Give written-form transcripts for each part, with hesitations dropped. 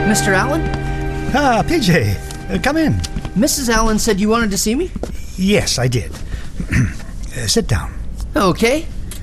Mr. Allen? PJ, come in. Mrs. Allen said you wanted to see me? Yes, I did. Sit down. Okay.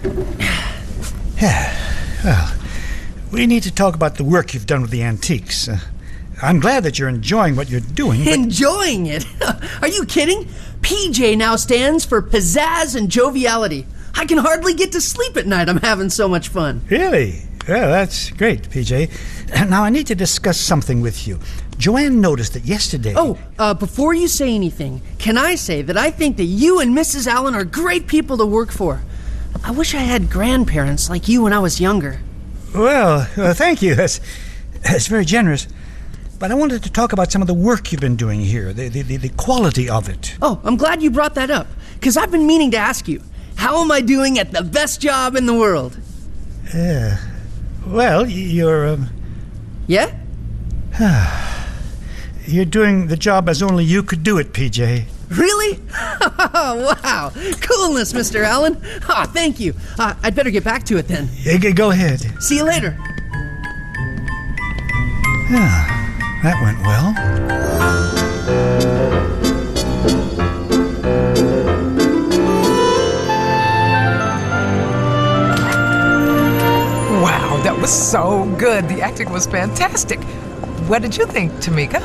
Well, we need to talk about the work you've done with the antiques. I'm glad that you're enjoying what you're doing. Enjoying it? Are you kidding? PJ now stands for pizzazz and joviality. I can hardly get to sleep at night. I'm having so much fun. Really? Well, that's great, PJ. Now, I need to discuss something with you. Joanne noticed that yesterday... Before you say anything, can I say that I think that you and Mrs. Allen are great people to work for? I wish I had grandparents like you when I was younger. Well, thank you. That's very generous. But I wanted to talk about some of the work you've been doing here, the quality of it. Oh, I'm glad you brought that up, because I've been meaning to ask you, how am I doing at the best job in the world? Well, you're... Yeah? You're doing the job as only you could do it, PJ. Really? Wow. Coolness, Mr. Allen. Thank you. I'd better get back to it then. Go ahead. See you later. That went well. Wow, that was so good. The acting was fantastic. What did you think, Tamika?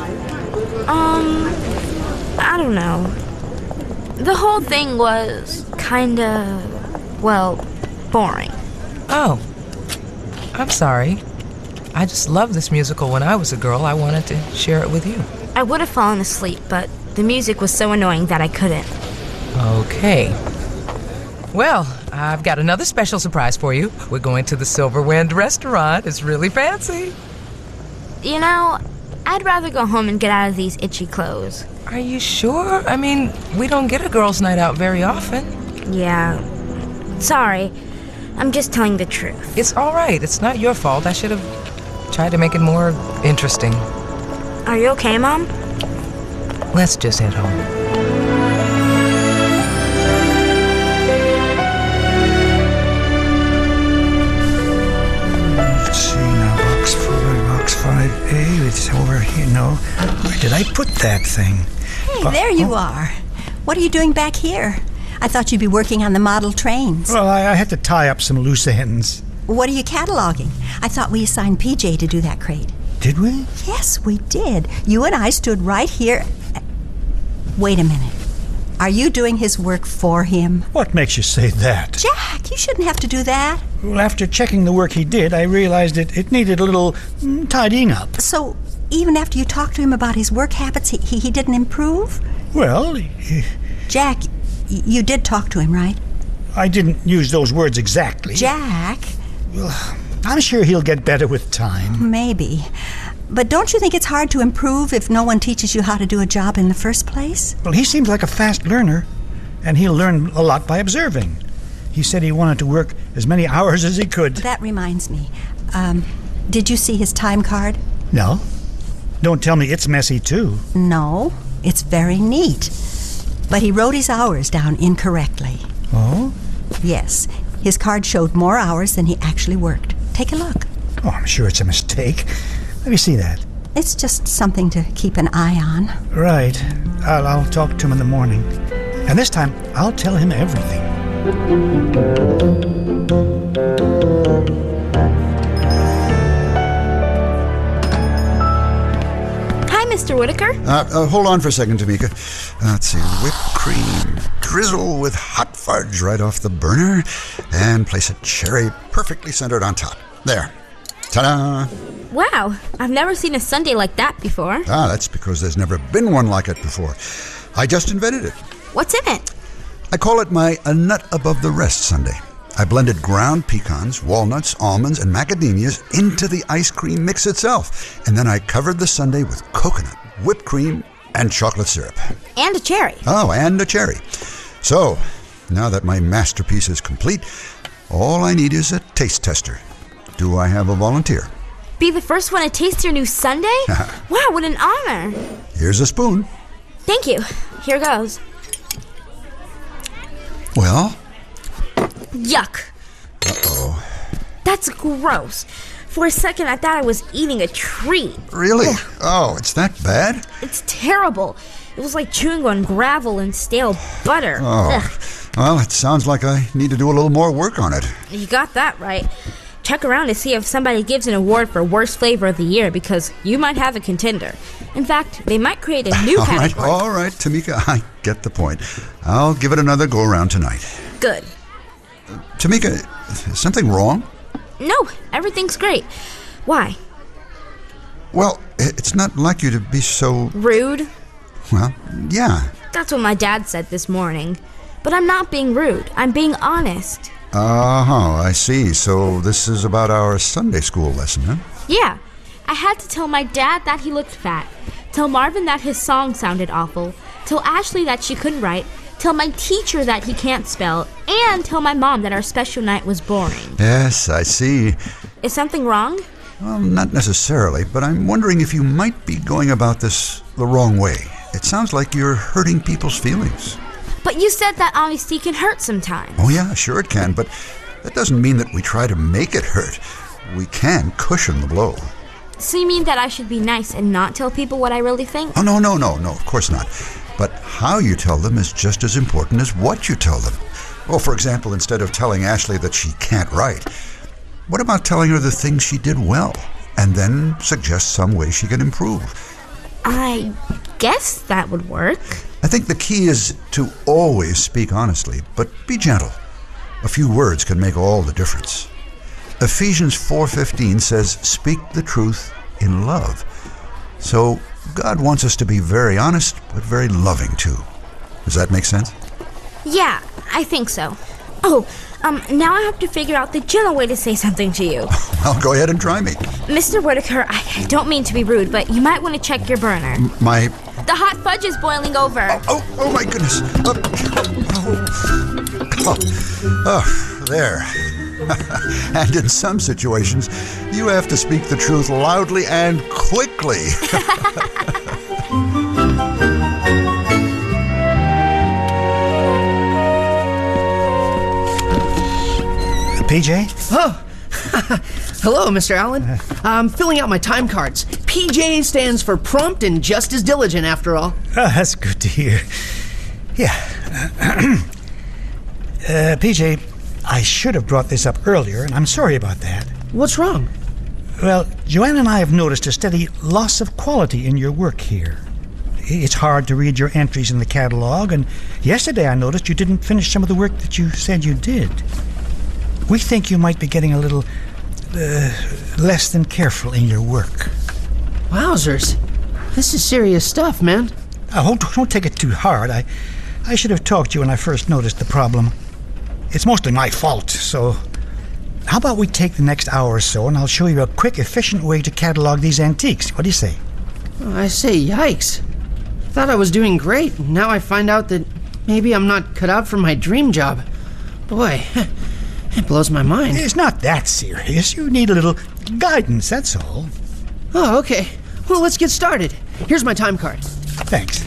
I don't know. The whole thing was kinda, boring. Oh, I'm sorry. I just loved this musical when I was a girl. I wanted to share it with you. I would have fallen asleep, but the music was so annoying that I couldn't. Okay. Well, I've got another special surprise for you. We're going to the Silver Wind restaurant. It's really fancy. You know, I'd rather go home and get out of these itchy clothes. Are you sure? I mean, we don't get a girls' night out very often. Yeah. Sorry. I'm just telling the truth. It's all right. It's not your fault. I should have tried to make it more interesting. Are you okay, Mom? Let's just head home. Let's see now, box 5A. It's over here. No. Where did I put that thing? Hey, there you are. What are you doing back here? I thought you'd be working on the model trains. Well, I had to tie up some loose ends. What are you cataloging? I thought we assigned PJ to do that crate. Did we? Yes, we did. You and I stood right here. Wait a minute. Are you doing his work for him? What makes you say that? Jack, you shouldn't have to do that. Well, after checking the work he did, I realized it needed a little tidying up. So, even after you talked to him about his work habits, he didn't improve? Well, Jack, you did talk to him, right? I didn't use those words exactly. Jack? Well, I'm sure he'll get better with time. Maybe. But don't you think it's hard to improve if no one teaches you how to do a job in the first place? Well, he seems like a fast learner, and he'll learn a lot by observing. He said he wanted to work as many hours as he could. That reminds me. Did you see his time card? No. Don't tell me it's messy, too. No, it's very neat. But he wrote his hours down incorrectly. Oh? Yes, his card showed more hours than he actually worked. Take a look. Oh, I'm sure it's a mistake. Let me see that. It's just something to keep an eye on. Right. I'll talk to him in the morning. And this time, I'll tell him everything. Hi, Mr. Whitaker. Hold on for a second, Tamika. Let's see. Whipped cream. Drizzle with hot fudge right off the burner. And place a cherry perfectly centered on top. There. Ta-da! Wow, I've never seen a sundae like that before. That's because there's never been one like it before. I just invented it. What's in it? I call it my A Nut Above the Rest sundae. I blended ground pecans, walnuts, almonds, and macadamias into the ice cream mix itself. And then I covered the sundae with coconut, whipped cream, and chocolate syrup. And a cherry. Oh, and a cherry. So, now that my masterpiece is complete, all I need is a taste tester. Do I have a volunteer? Be the first one to taste your new sundae? Wow, what an honor. Here's a spoon. Thank you. Here goes. Well? Yuck. Uh-oh. That's gross. For a second, I thought I was eating a treat. Really? Oh, it's that bad? It's terrible. It was like chewing on gravel and stale butter. Oh, Ugh. well, it sounds like I need to do a little more work on it. You got that right. Check around to see if somebody gives an award for worst flavor of the year, because you might have a contender. In fact, they might create a new category. All right, Tamika, I get the point. I'll give it another go-around tonight. Good. Tamika, is something wrong? No, everything's great. Why? Well, it's not like you to be so... Rude? Well, yeah. That's what my dad said this morning. But I'm not being rude. I'm being honest. I see. So this is about our Sunday school lesson, huh? Yeah. I had to tell my dad that he looked fat. Tell Marvin that his song sounded awful. Tell Ashley that she couldn't write. Tell my teacher that he can't spell. And tell my mom that our special night was boring. Yes, I see. Is something wrong? Well, not necessarily, but I'm wondering if you might be going about this the wrong way. It sounds like you're hurting people's feelings. But you said that honesty can hurt sometimes. Oh, yeah, sure it can, but that doesn't mean that we try to make it hurt. We can cushion the blow. So you mean that I should be nice and not tell people what I really think? Oh, no, of course not. But how you tell them is just as important as what you tell them. Well, for example, instead of telling Ashley that she can't write, what about telling her the things she did well, and then suggest some way she can improve? I guess that would work. I think the key is to always speak honestly, but be gentle. A few words can make all the difference. Ephesians 4:15 says, "Speak the truth in love." So God wants us to be very honest, but very loving too. Does that make sense? Yeah, I think so. Oh, now I have to figure out the gentle way to say something to you. Well, go ahead and try me. Mr. Whitaker, I don't mean to be rude, but you might want to check your burner. The hot fudge is boiling over. Oh my goodness. There. And in some situations, you have to speak the truth loudly and quickly. PJ? Oh, hello, Mr. Allen. I'm filling out my time cards. PJ stands for prompt and just as diligent, after all. Oh, that's good to hear. Yeah. PJ, I should have brought this up earlier, and I'm sorry about that. What's wrong? Well, Joanne and I have noticed a steady loss of quality in your work here. It's hard to read your entries in the catalog, and yesterday I noticed you didn't finish some of the work that you said you did. We think you might be getting a little less than careful in your work. Wowzers. This is serious stuff, man. Oh, don't take it too hard. I should have talked to you when I first noticed the problem. It's mostly my fault, so how about we take the next hour or so and I'll show you a quick, efficient way to catalog these antiques. What do you say? I say, yikes. Thought I was doing great, and now I find out that maybe I'm not cut out for my dream job. Boy, it blows my mind. It's not that serious. You need a little guidance, that's all. Oh, okay. Well, let's get started. Here's my time card. Thanks.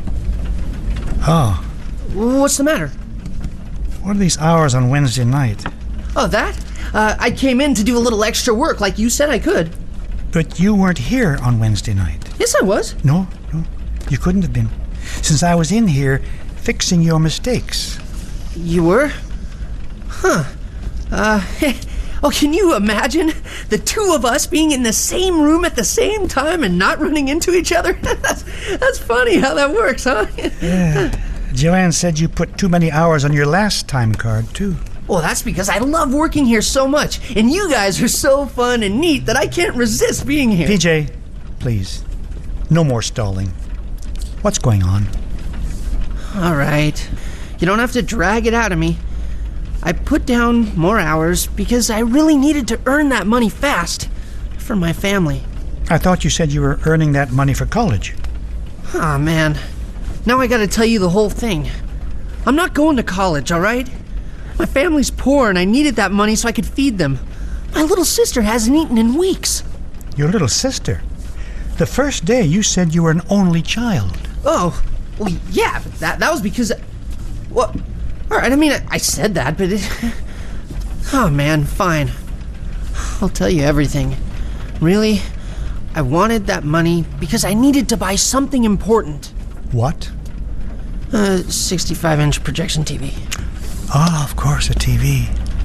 Oh, What's the matter? what are these hours on Wednesday night? Oh, that? I came in to do a little extra work like you said I could. But you weren't here on Wednesday night. Yes, I was. No, you couldn't have been. Since I was in here fixing your mistakes. You were? Huh. Oh, can you imagine the two of us being in the same room at the same time and not running into each other? That's funny how that works, huh? Yeah. Joanne said you put too many hours on your last time card, too. Well, that's because I love working here so much, and you guys are so fun and neat that I can't resist being here. PJ, please, no more stalling. What's going on? All right. You don't have to drag it out of me. I put down more hours because I really needed to earn that money fast for my family. I thought you said you were earning that money for college. Aw, man. Now I gotta tell you the whole thing. I'm not going to college, all right? My family's poor and I needed that money so I could feed them. My little sister hasn't eaten in weeks. Your little sister? The first day you said you were an only child. Oh, well, yeah, but that was because... Well, all right, I mean, I said that, but it... Oh, man, fine. I'll tell you everything. Really, I wanted that money because I needed to buy something important. What? A 65-inch projection TV. Ah, of course, a TV.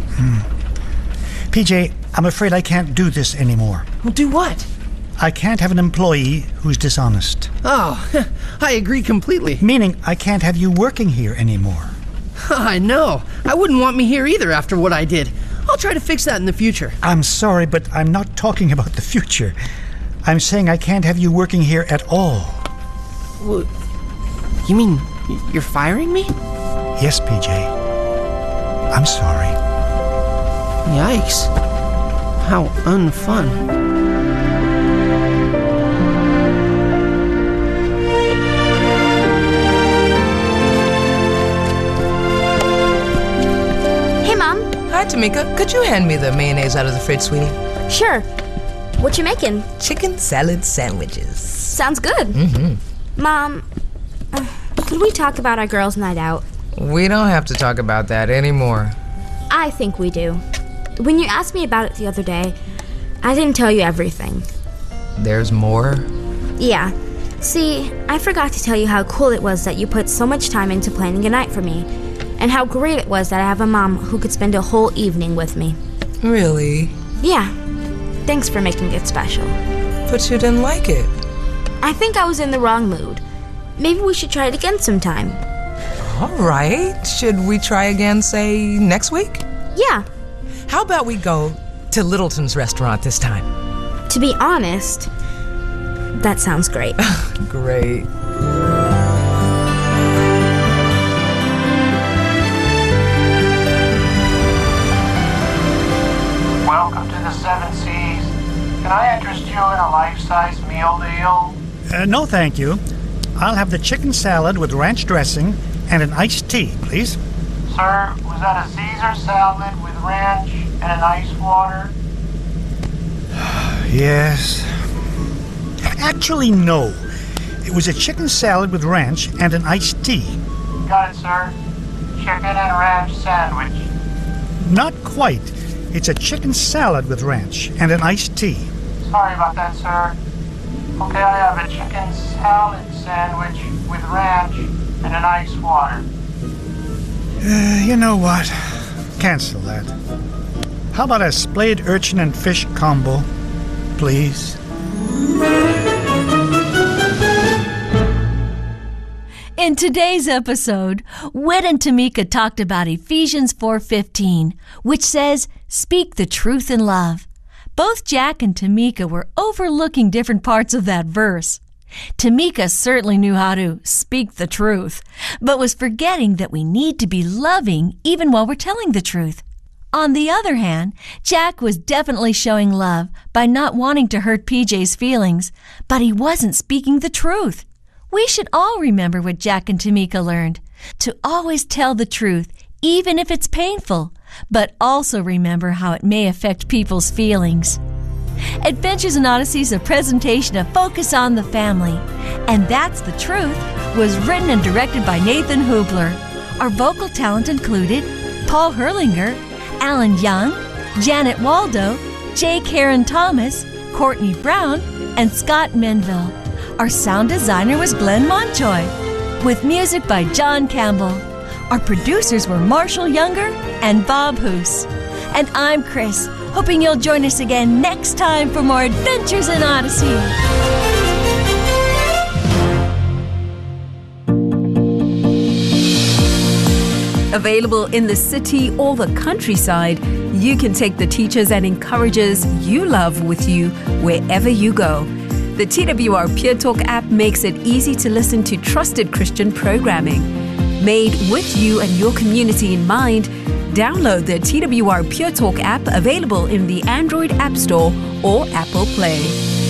PJ, I'm afraid I can't do this anymore. Well, do what? I can't have an employee who's dishonest. Oh, I agree completely. Meaning I can't have you working here anymore. I know. I wouldn't want me here either after what I did. I'll try to fix that in the future. I'm sorry, but I'm not talking about the future. I'm saying I can't have you working here at all. Well, you mean you're firing me? Yes, PJ. I'm sorry. Yikes. How unfun. Hey, Mom. Hi, Tamika. Could you hand me the mayonnaise out of the fridge, sweetie? Sure. What you making? Chicken salad sandwiches. Sounds good. Mom, could we talk about our girls' night out? We don't have to talk about that anymore. I think we do. When you asked me about it the other day, I didn't tell you everything. There's more? Yeah. See, I forgot to tell you how cool it was that you put so much time into planning a night for me, and how great it was that I have a mom who could spend a whole evening with me. Really? Yeah. Thanks for making it special. But you didn't like it. I think I was in the wrong mood. Maybe we should try it again sometime. All right. Should we try again, say, next week? Yeah. How about we go to Littleton's restaurant this time? To be honest, that sounds great. Great. Welcome to the Seven Seas. Can I interest you in a life-size meal deal? No, thank you. I'll have the chicken salad with ranch dressing and an iced tea, please. Sir, was that a Caesar salad with ranch and an ice water? Yes. Actually, no. It was a chicken salad with ranch and an iced tea. Got it, sir. Chicken and ranch sandwich. Not quite. It's a chicken salad with ranch and an iced tea. Sorry about that, sir. Okay, I have a chicken salad sandwich with ranch and an ice water. You know what? Cancel that. How about a splayed urchin and fish combo, please? In today's episode, Whit and Tamika talked about Ephesians 4:15, which says, "Speak the truth in love." Both Jack and Tamika were overlooking different parts of that verse. Tamika certainly knew how to speak the truth, but was forgetting that we need to be loving even while we're telling the truth. On the other hand, Jack was definitely showing love by not wanting to hurt PJ's feelings, but he wasn't speaking the truth. We should all remember what Jack and Tamika learned, to always tell the truth, even if it's painful, but also remember how it may affect people's feelings. Adventures in Odyssey is a presentation of Focus on the Family, and That's the Truth was written and directed by Nathan Hubler. Our vocal talent included Paul Herlinger, Alan Young, Janet Waldo, J. Karen Thomas, Courtney Brown, and Scott Menville. Our sound designer was Glenn Montjoy, with music by John Campbell. Our producers were Marshall Younger and Bob Hoos. And I'm Chris, hoping you'll join us again next time for more Adventures in Odyssey. Available in the city or the countryside, you can take the teachers and encouragers you love with you wherever you go. The TWR Pure Talk app makes it easy to listen to trusted Christian programming. Made with you and your community in mind, download the TWR Pure Talk app, available in the Android App Store or Apple Play.